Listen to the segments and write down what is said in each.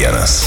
naujienas.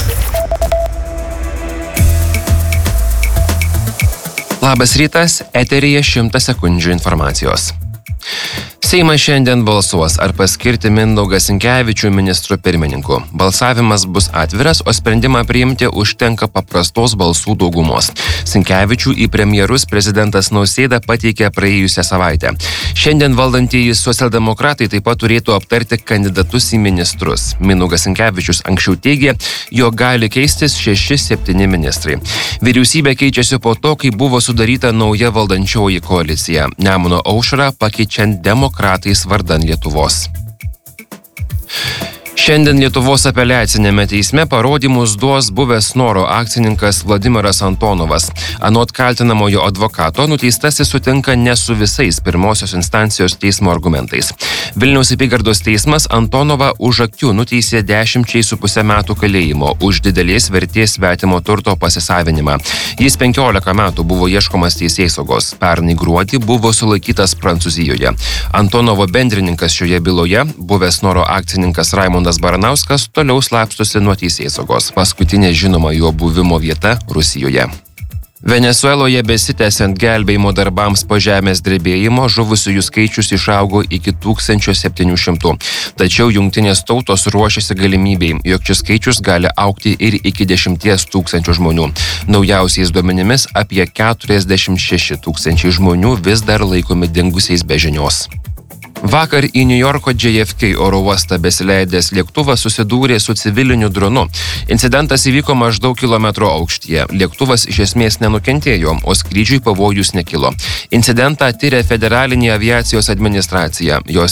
Labas rytas, eteryje 100 sekundžių informacijos. Seimas šiandien balsuos, ar paskirti Mindaugą Sinkevičių ministru pirmininku. Balsavimas bus atviras, o sprendimą priimti užtenka paprastos balsų daugumos. Sinkevičių į premjerus prezidentas Nausėda pateikė praėjusią savaitę. Šiandien valdantieji socialdemokratai taip pat turėtų aptarti kandidatus į ministrus. Mindaugas Sinkevičius anksčiau teigė, jog gali keistis 6-7 ministrai. Vyriausybė keičiasi po to, kai buvo sudaryta nauja valdančioji koalicija. Nemuno aušrą pakeičiant demokratais vardan Lietuvos. Šiandien Lietuvos apeliacinėme teisme parodymus duos buvęs Snoro akcininkas Vladimiras Antonovas. Anot kaltinamojo advokato, nuteistasis sutinka ne su visais pirmosios instancijos teismo argumentais. Vilniaus apygardos teismas Antonovą už akių nuteisė 10,5 metų kalėjimo už didelės vertės svetimo turto pasisavinimą. Jis 15 metų buvo ieškomas teisėsaugos. Pernai gruodį buvo sulaikytas Prancūzijoje. Antonovo bendrininkas šioje byloje, buvęs Snoro akcininkas Raimondas Baranauskas, toliau slapstosi nuo teisėsaugos. Paskutinė žinoma jo buvimo vieta Rusijoje. Venesueloje besitęsiant gelbėjimo darbams po žemės drebėjimo žuvusiųjų skaičius išaugo iki 1700. Tačiau jungtinės tautos ruošiasi galimybei, jog šis skaičius gali augti ir iki 10 000 žmonių. Naujausiais duomenimis apie 46 000 žmonių vis dar laikomi dingusiais be žinios. Vakar į Niujorko JFK oro uostą besileidęs lėktuvas susidūrė su civiliniu dronu. Incidentas įvyko maždaug kilometro aukštyje. Lėktuvas iš esmės nenukentėjo, o skrydžiui pavojus nekilo. Incidentą tiria Federalinė aviacijos administracija. Jos